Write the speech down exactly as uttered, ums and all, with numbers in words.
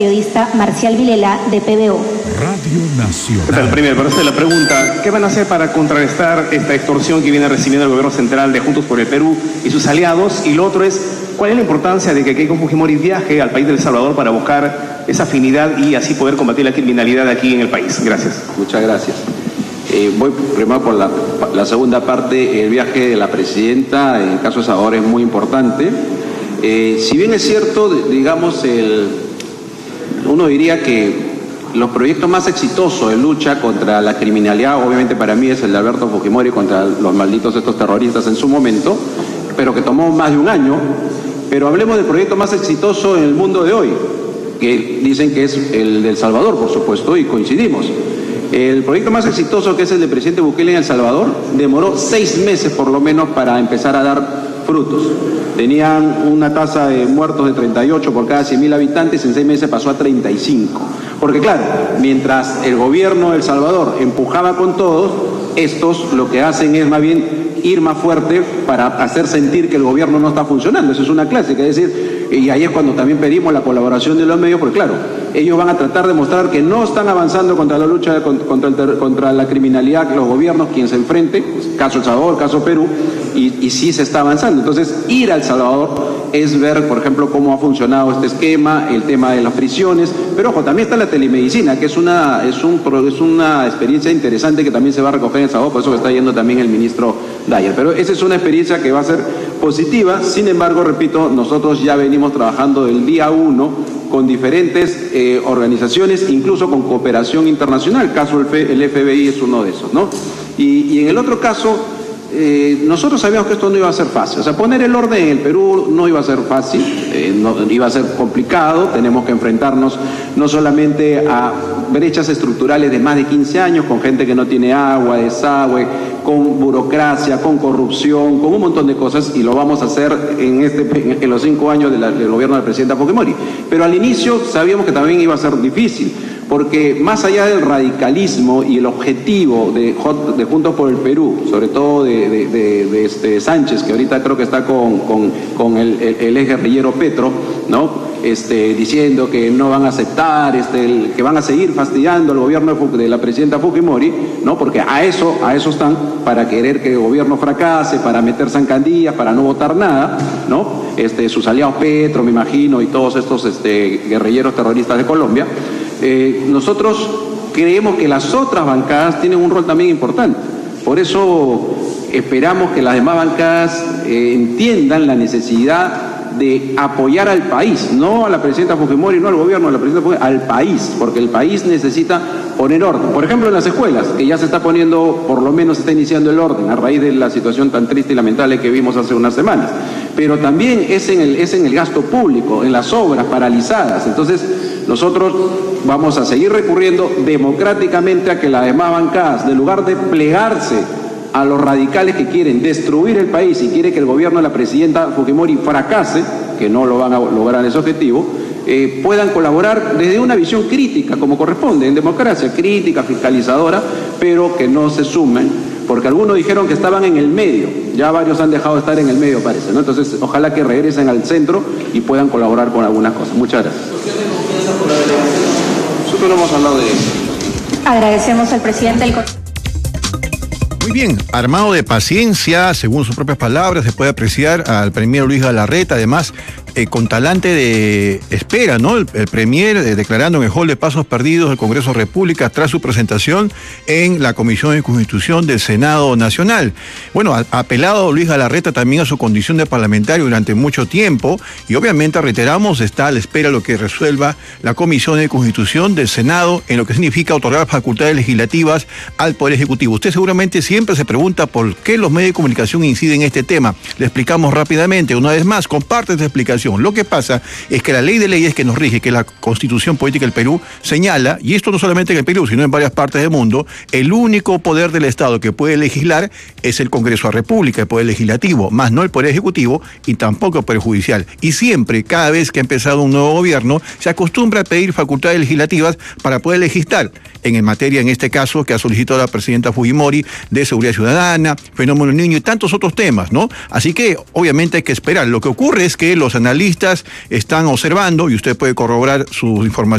Periodista Marcial Vilela, de P B O. Radio Nacional. ¿Qué tal, Premier? Para usted la pregunta, ¿qué van a hacer para contrarrestar esta extorsión que viene recibiendo el gobierno central de Juntos por el Perú y sus aliados? Y lo otro es, ¿cuál es la importancia de que Keiko Fujimori viaje al país de El Salvador para buscar esa afinidad y así poder combatir la criminalidad aquí en el país? Gracias. Muchas gracias. Eh, voy primero por la, la segunda parte. El viaje de la presidenta, en el caso de El Salvador, es muy importante. Eh, si bien es cierto, digamos, el... uno diría que los proyectos más exitosos de lucha contra la criminalidad, obviamente para mí es el de Alberto Fujimori contra los malditos estos terroristas en su momento, pero que tomó más de un año. Pero hablemos del proyecto más exitoso en el mundo de hoy, que dicen que es el de El Salvador, por supuesto, y coincidimos. El proyecto más exitoso, que es el del presidente Bukele en El Salvador, demoró seis meses por lo menos para empezar a dar frutos. Tenían una tasa de muertos de treinta y ocho por cada cien mil habitantes, en seis meses pasó a treinta y cinco. Porque claro, mientras el gobierno de El Salvador empujaba con todos, estos lo que hacen es más bien ir más fuerte para hacer sentir que el gobierno no está funcionando. Eso es una clásica, es decir, y ahí es cuando también pedimos la colaboración de los medios, porque claro, ellos van a tratar de mostrar que no están avanzando contra la lucha contra, el, contra la criminalidad, los gobiernos, quien se enfrente, caso El Salvador, caso Perú, y, y sí se está avanzando. Entonces, ir a El Salvador es ver, por ejemplo, cómo ha funcionado este esquema, el tema de las prisiones, pero ojo, también está la telemedicina, que es una, es un, es una experiencia interesante que también se va a recoger en El Salvador, por eso está yendo también el ministro Dyer. Pero esa es una experiencia que va a ser positiva. Sin embargo, repito, nosotros ya venimos trabajando del día uno con diferentes eh, organizaciones, incluso con cooperación internacional. El caso del F B I es uno de esos, ¿no? Y, y en el otro caso, eh, nosotros sabíamos que esto no iba a ser fácil. O sea, poner el orden en el Perú no iba a ser fácil, eh, no, iba a ser complicado. Tenemos que enfrentarnos no solamente a brechas estructurales de más de quince años, con gente que no tiene agua, desagüe, con burocracia, con corrupción, con un montón de cosas, y lo vamos a hacer en, este, en los cinco años de la, del gobierno de la presidenta Fujimori. Pero al inicio sabíamos que también iba a ser difícil, porque más allá del radicalismo y el objetivo de, de Juntos por el Perú, sobre todo de, de, de, de este Sánchez, que ahorita creo que está con, con, con el, el, el ex guerrillero Petro, ¿no? Este, diciendo que no van a aceptar, este, el, que van a seguir fastidiando al gobierno de, de la presidenta Fujimori, ¿no? Porque a eso, a eso están, para querer que el gobierno fracase, para meter zancadillas, para no votar nada, ¿no? Este, sus aliados Petro, me imagino, y todos estos este, guerrilleros terroristas de Colombia. Eh, nosotros creemos que las otras bancadas tienen un rol también importante. Por eso esperamos que las demás bancadas eh, entiendan la necesidad de apoyar al país, no a la presidenta Fujimori, no al gobierno de la presidenta Fujimori, al país, porque el país necesita poner orden. Por ejemplo, en las escuelas, que ya se está poniendo, por lo menos se está iniciando el orden, a raíz de la situación tan triste y lamentable que vimos hace unas semanas. Pero también es en el, es en el gasto público, en las obras paralizadas. Entonces, nosotros vamos a seguir recurriendo democráticamente a que las demás bancadas, en lugar de plegarse a los radicales que quieren destruir el país y quiere que el gobierno de la presidenta Fujimori fracase, que no lo van a lograr ese objetivo, eh, puedan colaborar desde una visión crítica, como corresponde, en democracia, crítica, fiscalizadora, pero que no se sumen, porque algunos dijeron que estaban en el medio, ya varios han dejado de estar en el medio, parece, ¿no? Entonces, ojalá que regresen al centro y puedan colaborar con algunas cosas. Muchas gracias. Nosotros no hemos hablado de eso. Agradecemos al presidente del... Muy bien, armado de paciencia, según sus propias palabras, se puede apreciar al premier Luis Galarreta, además eh, con talante de espera, ¿no? El, el premier eh, declarando en el hall de pasos perdidos del Congreso de la República tras su presentación en la Comisión de Constitución del Senado Nacional. Bueno, ha apelado Luis Galarreta también a su condición de parlamentario durante mucho tiempo y obviamente, reiteramos, está a la espera de lo que resuelva la Comisión de Constitución del Senado en lo que significa otorgar facultades legislativas al Poder Ejecutivo. Usted seguramente siempre se pregunta por qué los medios de comunicación inciden en este tema. Le explicamos rápidamente, una vez más, comparte esta explicación. Lo que pasa es que la ley de leyes que nos rige, que la Constitución Política del Perú, señala, y esto no solamente en el Perú, sino en varias partes del mundo, el único poder del Estado que puede legislar es el Congreso de la República, el Poder Legislativo, más no el Poder Ejecutivo y tampoco el Poder Judicial. Y siempre, cada vez que ha empezado un nuevo gobierno, se acostumbra a pedir facultades legislativas para poder legislar en materia, en este caso, que ha solicitado la presidenta Fujimori, de seguridad ciudadana, fenómeno del niño y tantos otros temas, ¿no? Así que, obviamente, hay que esperar. Lo que ocurre es que los analistas están observando, y usted puede corroborar su información